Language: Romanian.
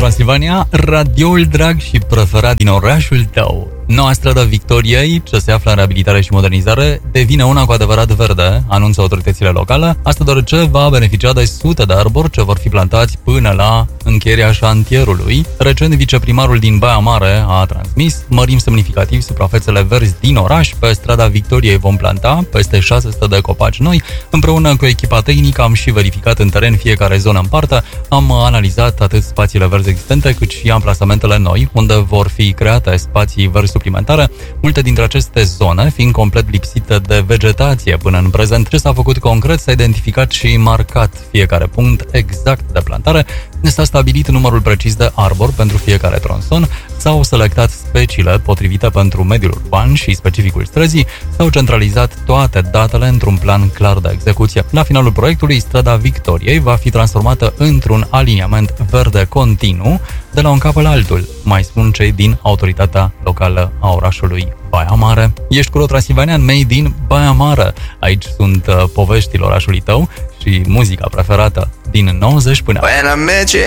Transilvania, radioul drag și preferat din orașul tău. Noua stradă Victoriei, ce se află în reabilitare și modernizare, devine una cu adevărat verde, anunță autoritățile locale, asta deoarece va beneficia de sute de arbori ce vor fi plantați până la încheierea șantierului. Recent, viceprimarul din Baia Mare a transmis: mărim semnificativ suprafețele verzi din oraș, pe strada Victoriei vom planta peste 600 de copaci noi. Împreună cu echipa tehnică am și verificat în teren fiecare zonă în parte, am analizat atât spațiile verzi existente cât și amplasamentele noi, unde vor fi create spații verzi suplimentare, multe dintre aceste zone fiind complet lipsite de vegetație până în prezent. Ce s-a făcut concret? S-a identificat și marcat fiecare punct exact de plantare, s-a stabilit numărul precis de arbori pentru fiecare tronson, s-au selectat speciile potrivite pentru mediul urban și specificul străzii, s-au centralizat toate datele într-un plan clar de execuție. La finalul proiectului, strada Victoriei va fi transformată într-un aliniament verde continuu de la un capăt la altul, mai spun cei din autoritatea locală a orașului Baia Mare. Ești cu Transilvanian, made din Baia Mare. Aici sunt poveștile orașului tău și muzica preferată din 90 până.